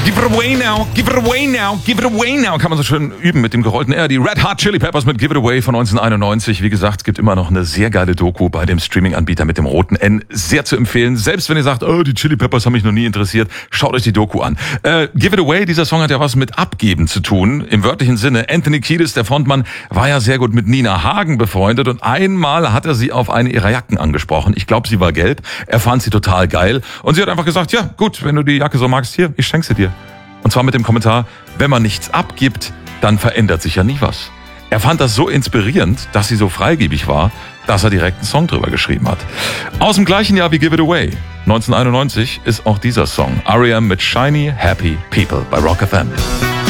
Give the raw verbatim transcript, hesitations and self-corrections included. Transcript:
Give it away now, give it away now, give it away now. Kann man so schön üben mit dem gerollten R. Die Red Hot Chili Peppers mit Give It Away von neunzehnhunderteinundneunzig. Wie gesagt, es gibt immer noch eine sehr geile Doku bei dem Streaming-Anbieter mit dem roten N. Sehr zu empfehlen. Selbst wenn ihr sagt, oh, die Chili Peppers haben mich noch nie interessiert, schaut euch die Doku an. Äh, Give It Away, dieser Song hat ja was mit Abgeben zu tun. Im wörtlichen Sinne. Anthony Kiedis, der Frontmann, war ja sehr gut mit Nina Hagen befreundet und einmal hat er sie auf eine ihrer Jacken angesprochen. Ich glaube, sie war gelb. Er fand sie total geil und sie hat einfach gesagt, ja gut, wenn du die Jacke so magst, hier, ich schenke sie dir. Und zwar mit dem Kommentar, wenn man nichts abgibt, dann verändert sich ja nie was. Er fand das so inspirierend, dass sie so freigebig war, dass er direkt einen Song drüber geschrieben hat. Aus dem gleichen Jahr wie Give It Away, neunzehnhunderteinundneunzig, ist auch dieser Song. R E M mit Shiny Happy People bei Rock F M.